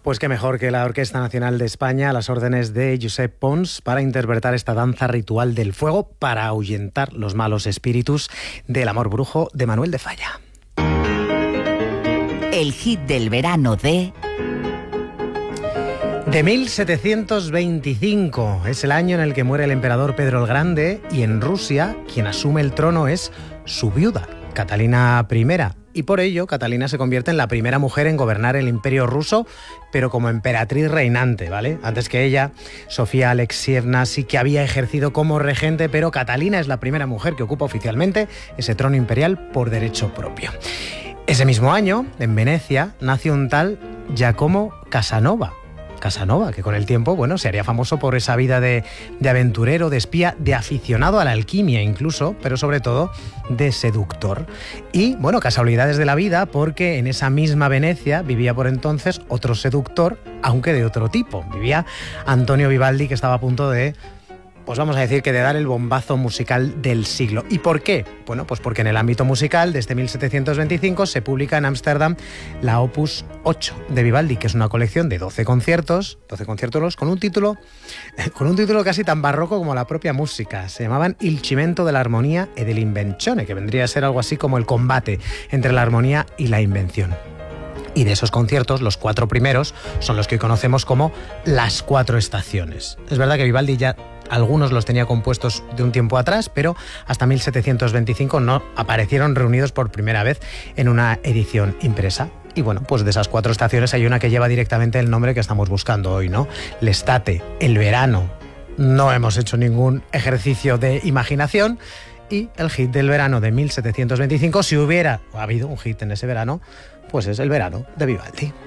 Pues qué mejor que la Orquesta Nacional de España a las órdenes de Josep Pons para interpretar esta danza ritual del fuego para ahuyentar los malos espíritus del amor brujo de Manuel de Falla. El hit del verano de 1725. Es el año en el que muere el emperador Pedro el Grande y en Rusia quien asume el trono es su viuda, Catalina I. Y por ello, Catalina se convierte en la primera mujer en gobernar el Imperio ruso, pero como emperatriz reinante, ¿vale? Antes que ella, Sofía Alexievna sí que había ejercido como regente, pero Catalina es la primera mujer que ocupa oficialmente ese trono imperial por derecho propio. Ese mismo año, en Venecia, nació un tal Giacomo Casanova, que con el tiempo, bueno, se haría famoso por esa vida de aventurero, de espía, de aficionado a la alquimia incluso, pero sobre todo de seductor. Y, bueno, casualidades de la vida, porque en esa misma Venecia vivía por entonces otro seductor, aunque de otro tipo. Vivía Antonio Vivaldi, que estaba a punto de, pues vamos a decir que de dar el bombazo musical del siglo. ¿Y por qué? Bueno, pues porque en el ámbito musical, desde 1725, se publica en Ámsterdam la Opus 8 de Vivaldi, que es una colección de 12 conciertos con un título casi tan barroco como la propia música. Se llamaban Il cimento dell'armonia e dell'invenzione, que vendría a ser algo así como el combate entre la armonía y la invención. Y de esos conciertos, los 4 primeros son los que conocemos como las 4 estaciones. Es verdad que Vivaldi ya algunos los tenía compuestos de un tiempo atrás, pero hasta 1725 no aparecieron reunidos por primera vez en una edición impresa. Y bueno, pues de esas 4 estaciones hay una que lleva directamente el nombre que estamos buscando hoy, ¿no? L'estate, el verano. No hemos hecho ningún ejercicio de imaginación. Y el hit del verano de 1725, si hubiera habido un hit en ese verano, pues es el verano de Vivaldi.